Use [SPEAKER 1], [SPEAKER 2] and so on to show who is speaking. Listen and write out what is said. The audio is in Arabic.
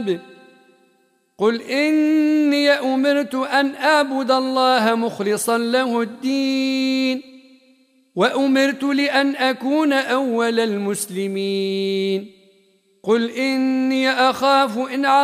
[SPEAKER 1] الكتاب قل إني أمرت أن أعبد الله مخلصا له الدين وأمرت لأن أكون أول المسلمين قل إني أخاف إن